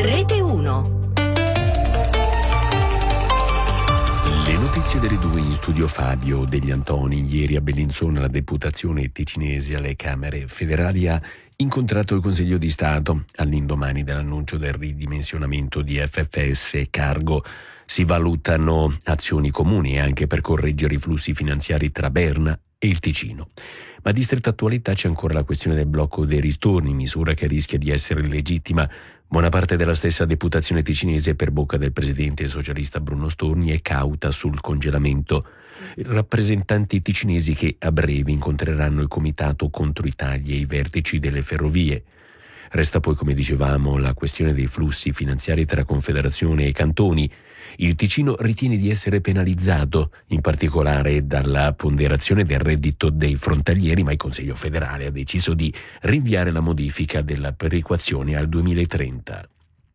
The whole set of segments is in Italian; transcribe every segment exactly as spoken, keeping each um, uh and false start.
Rete uno. Le notizie delle due in studio Fabio Degli Antoni. Ieri a Bellinzona la deputazione ticinese alle Camere federali ha incontrato il Consiglio di Stato all'indomani dell'annuncio del ridimensionamento di F F S Cargo. Si valutano azioni comuni anche per correggere i flussi finanziari tra Berna e il Ticino. Ma di stretta attualità c'è ancora la questione del blocco dei ristorni, misura che rischia di essere illegittima. Buona parte della stessa deputazione ticinese, per bocca del presidente socialista Bruno Storni, è cauta sul congelamento. Rappresentanti ticinesi che a breve incontreranno il comitato contro i tagli e i vertici delle ferrovie. Resta poi, come dicevamo, la questione dei flussi finanziari tra Confederazione e cantoni. Il Ticino ritiene di essere penalizzato, in particolare dalla ponderazione del reddito dei frontalieri, ma il Consiglio federale ha deciso di rinviare la modifica della perequazione al duemilatrenta.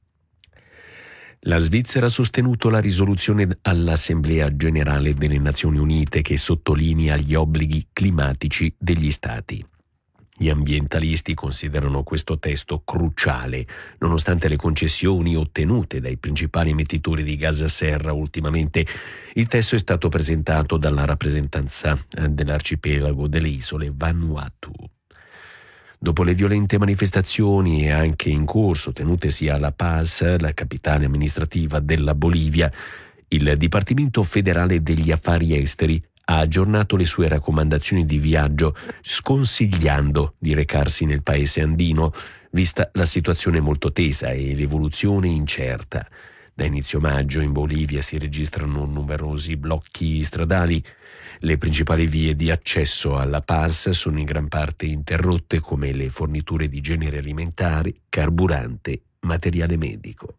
La Svizzera ha sostenuto la risoluzione all'Assemblea Generale delle Nazioni Unite che sottolinea gli obblighi climatici degli Stati. Gli ambientalisti considerano questo testo cruciale, nonostante le concessioni ottenute dai principali emettitori di gas serra ultimamente. Il testo è stato presentato dalla rappresentanza dell'arcipelago delle isole Vanuatu. Dopo le violente manifestazioni anche in corso tenutesi a La Paz, la capitale amministrativa della Bolivia, il Dipartimento federale degli affari esteri ha aggiornato le sue raccomandazioni di viaggio, sconsigliando di recarsi nel paese andino, vista la situazione molto tesa e l'evoluzione incerta. Da inizio maggio in Bolivia si registrano numerosi blocchi stradali. Le principali vie di accesso alla Paz sono in gran parte interrotte, come le forniture di generi alimentari, carburante, materiale medico.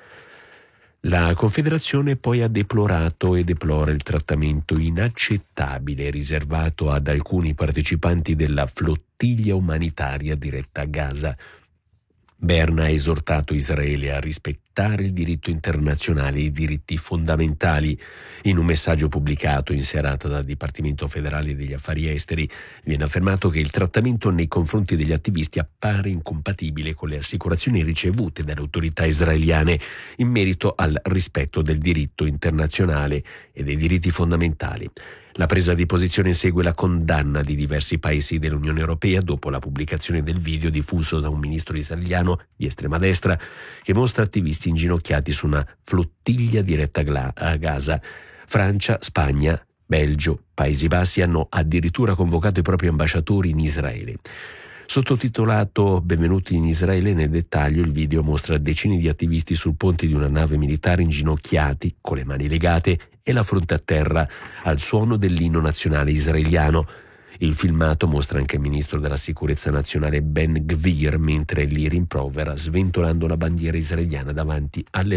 La Confederazione poi ha deplorato e deplora il trattamento inaccettabile riservato ad alcuni partecipanti della flottiglia umanitaria diretta a Gaza. Berna ha esortato Israele a rispettare il diritto internazionale e i diritti fondamentali. In un messaggio pubblicato in serata dal Dipartimento federale degli affari esteri viene affermato che il trattamento nei confronti degli attivisti appare incompatibile con le assicurazioni ricevute dalle autorità israeliane in merito al rispetto del diritto internazionale e dei diritti fondamentali. La presa di posizione segue la condanna di diversi paesi dell'Unione Europea dopo la pubblicazione del video diffuso da un ministro israeliano di estrema destra che mostra attivisti inginocchiati su una flottiglia diretta a Gaza. Francia, Spagna, Belgio, Paesi Bassi hanno addirittura convocato i propri ambasciatori in Israele. Sottotitolato "Benvenuti in Israele", nel dettaglio il video mostra decine di attivisti sul ponte di una nave militare inginocchiati, con le mani legate e la fronte a terra, al suono dell'inno nazionale israeliano. Il filmato mostra anche il ministro della sicurezza nazionale Ben Gvir mentre li rimprovera sventolando la bandiera israeliana davanti alle